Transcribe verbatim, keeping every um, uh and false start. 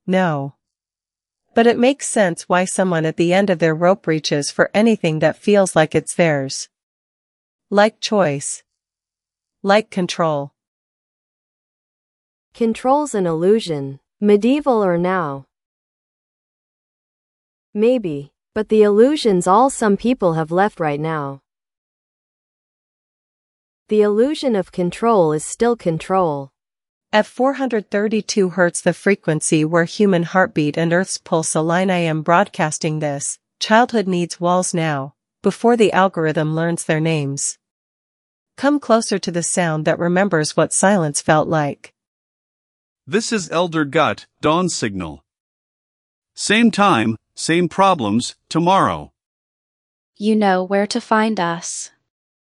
No. But it makes sense why someone at the end of their rope reaches for anything that feels like it's theirs. Like choice. Like control. Control's an illusion, medieval or now. Maybe, but the illusion's all some people have left right now. The illusion of control is still control. At four hundred thirty-two hertz, the frequency where human heartbeat and Earth's pulse align, I am broadcasting this. Childhood needs walls now, before the algorithm learns their names. Come closer to the sound that remembers what silence felt like. This is Elder Gut, Dawn Signal. Same time, same problems, tomorrow. You know where to find us.